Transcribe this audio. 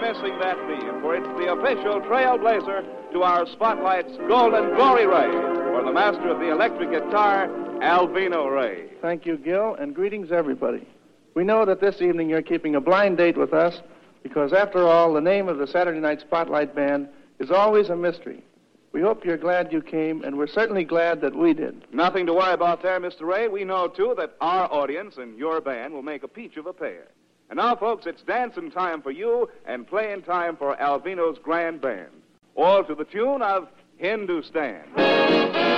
missing that theme, for it's the official trailblazer to our Spotlight's Golden Glory Ray, for the master of the electric guitar, Alvino Ray. Thank you, Gil, and greetings, everybody. We know that this evening you're keeping a blind date with us because, after all, the name of the Saturday Night Spotlight Band is always a mystery. We hope you're glad you came, and we're certainly glad that we did. Nothing to worry about there, Mr. Ray. We know, too, that our audience and your band will make a peach of a pair. And now, folks, it's dancing time for you and playing time for Alvino's grand band. All to the tune of Hindustan.